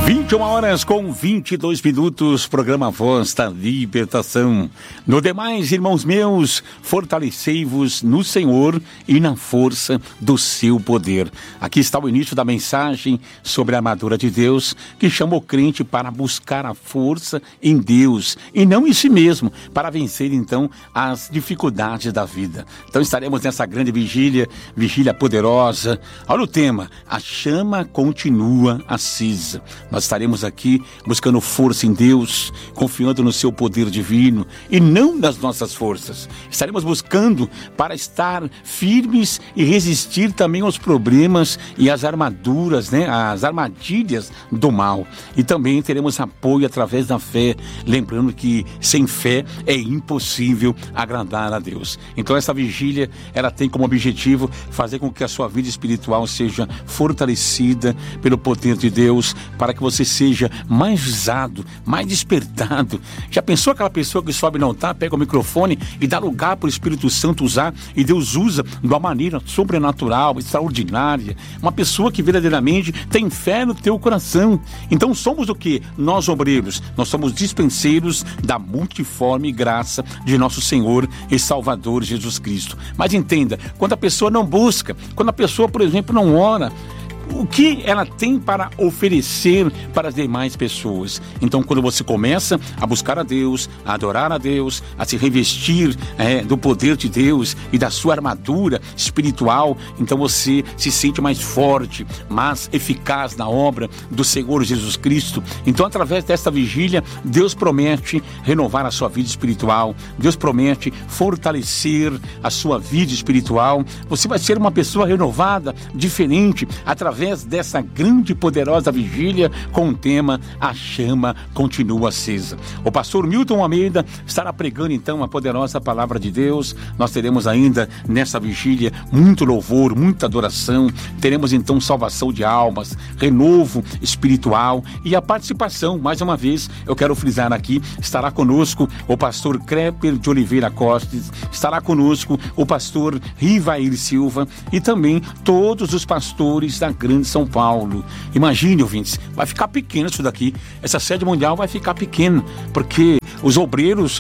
21h22, programa Voz da Libertação. No demais, irmãos meus, fortalecei-vos no Senhor e na força do seu poder. Aqui está o início da mensagem sobre a armadura de Deus, que chama o crente para buscar a força em Deus e não em si mesmo, para vencer então as dificuldades da vida. Então estaremos nessa grande vigília poderosa. Olha o tema: a chama continua acesa. Nós estaremos aqui buscando força em Deus, confiando no seu poder divino e não nas nossas forças. Estaremos buscando para estar firmes e resistir também aos problemas e às armaduras, as armadilhas do mal. E também teremos apoio através da fé, lembrando que sem fé é impossível agradar a Deus. Então essa vigília, ela tem como objetivo fazer com que a sua vida espiritual seja fortalecida pelo poder de Deus, para que você seja mais usado, mais despertado. Já pensou aquela pessoa que sobe no altar, pega o microfone e dá lugar para o Espírito Santo usar, e Deus usa de uma maneira sobrenatural, extraordinária, uma pessoa que verdadeiramente tem fé no teu coração. Então somos o que? Nós obreiros, nós somos dispenseiros da multiforme graça de nosso Senhor e Salvador Jesus Cristo. Mas entenda, quando a pessoa não busca, quando a pessoa, por exemplo, não ora, o que ela tem para oferecer para as demais pessoas? Então, quando você começa a buscar a Deus, a adorar a Deus, a se revestir do poder de Deus e da sua armadura espiritual, então você se sente mais forte, mais eficaz na obra do Senhor Jesus Cristo. Então, através desta vigília, Deus promete renovar a sua vida espiritual, Deus promete fortalecer a sua vida espiritual. Você vai ser uma pessoa renovada, diferente, através dessa grande e poderosa vigília com o tema A Chama Continua Acesa. O pastor Milton Almeida estará pregando então a poderosa palavra de Deus. Nós teremos ainda nessa vigília muito louvor, muita adoração. Teremos então salvação de almas, renovo espiritual e a participação. Mais uma vez, eu quero frisar aqui, estará conosco o pastor Creper de Oliveira Costes, estará conosco o pastor Rivair Silva e também todos os pastores da Grande São Paulo. Imagine, ouvintes, vai ficar pequeno isso daqui. Essa sede mundial vai ficar pequena, porque os obreiros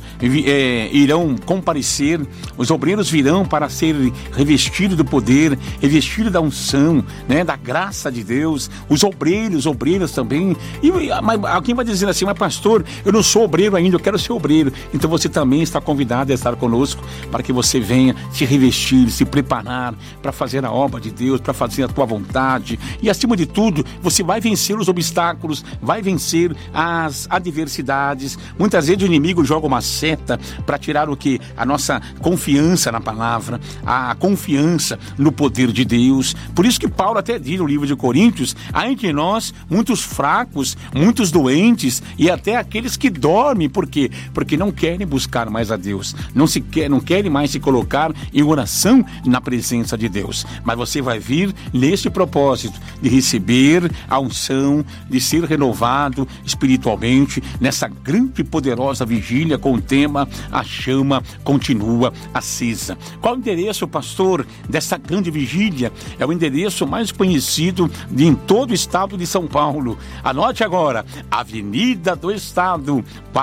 irão comparecer, os obreiros virão para ser revestidos do poder, revestidos da unção, da graça de Deus. Os obreiras também. Mas alguém vai dizer assim: mas pastor, eu não sou obreiro ainda, eu quero ser obreiro. Então você também está convidado a estar conosco, para que você venha se revestir, se preparar para fazer a obra de Deus, para fazer a tua vontade. E acima de tudo, você vai vencer os obstáculos, vai vencer as adversidades. Muitas vezes o inimigo joga uma seta para tirar o que? A nossa confiança na palavra, a confiança no poder de Deus. Por isso que Paulo até diz no livro de Coríntios: há entre nós muitos fracos, muitos doentes e até aqueles que dormem. Por quê? Porque não querem buscar mais a Deus, não querem mais se colocar em oração na presença de Deus. Mas você vai vir neste propósito de receber a unção, de ser renovado espiritualmente nessa grande e poderosa vigília com o tema A Chama Continua Acesa. Qual o endereço, pastor, dessa grande vigília? É o endereço mais conhecido em todo o estado de São Paulo. Anote agora: Avenida do Estado,